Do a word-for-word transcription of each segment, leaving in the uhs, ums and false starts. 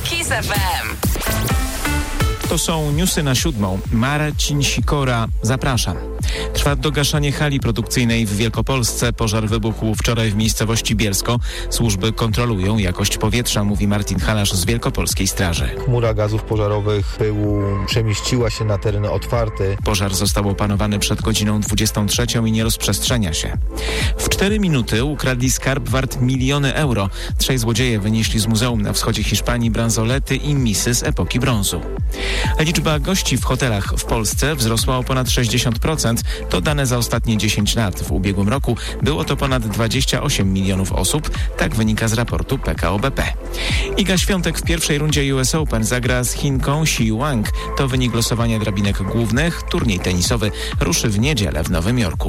Kiss F M. To są newsy na siódmą. Marcin Sikora, zapraszam. Trwa dogaszanie hali produkcyjnej w Wielkopolsce. Pożar wybuchł wczoraj w miejscowości Bielsko. Służby kontrolują jakość powietrza, mówi Martin Halarz z Wielkopolskiej Straży. Chmura gazów pożarowych, pyłu przemieściła się na teren otwarty. Pożar został opanowany przed godziną dwudziestą trzecią i nie rozprzestrzenia się. W cztery minuty ukradli skarb wart miliony euro. Trzej złodzieje wynieśli z muzeum na wschodzie Hiszpanii bransolety i misy z epoki brązu. Liczba gości w hotelach w Polsce wzrosła o ponad sześćdziesiąt procent. To dane za ostatnie dziesięć lat. W ubiegłym roku było to ponad dwadzieścia osiem milionów osób. Tak wynika z raportu P K O B P. Iga Świątek w pierwszej rundzie U S Open zagra z Chinką Xi Wang. To wynik losowania drabinek głównych. Turniej tenisowy ruszy w niedzielę w Nowym Jorku.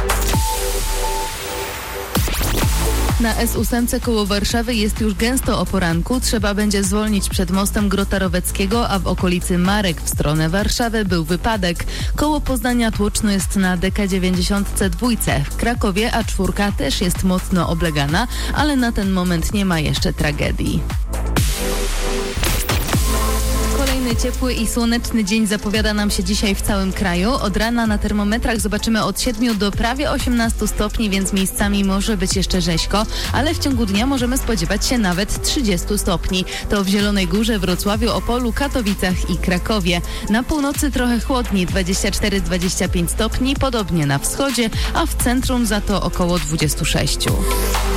Na S osiem koło Warszawy jest już gęsto o poranku. Trzeba będzie zwolnić przed mostem Grota Roweckiego, a w okolicy Marek w stronę Warszawy był wypadek. Koło Poznania tłoczno jest na D K dziewięćdziesiąt dwa. W Krakowie A cztery też jest mocno oblegana, ale na ten moment nie ma jeszcze tragedii. Kolejny ciepły i słoneczny dzień zapowiada nam się dzisiaj w całym kraju. Od rana na termometrach zobaczymy od siedmiu do prawie osiemnastu stopni, więc miejscami może być jeszcze rzeźko, ale w ciągu dnia możemy spodziewać się nawet trzydziestu stopni. To w Zielonej Górze, Wrocławiu, Opolu, Katowicach i Krakowie. Na północy trochę chłodniej, dwadzieścia cztery do dwudziestu pięciu stopni, podobnie na wschodzie, a w centrum za to około dwudziestu sześciu.